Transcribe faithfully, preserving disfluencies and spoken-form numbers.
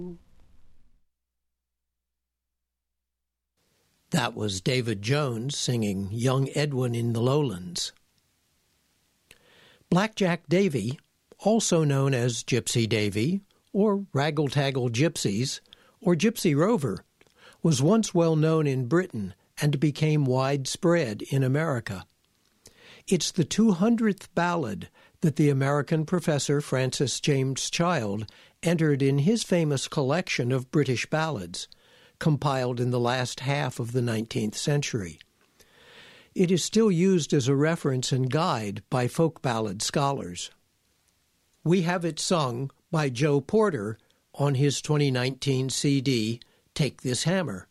That was David Jones singing Young Edwin in the Lowlands. Blackjack Davy, also known as Gypsy Davy, or Raggle-Taggle Gypsies, or Gypsy Rover, was once well known in Britain and became widespread in America. It's the two hundredth ballad that the American professor Francis James Child entered in his famous collection of British ballads, compiled in the last half of the nineteenth century. It is still used as a reference and guide by folk ballad scholars. We have it sung by Joe Porter on his twenty nineteen C D, Take This Hammer.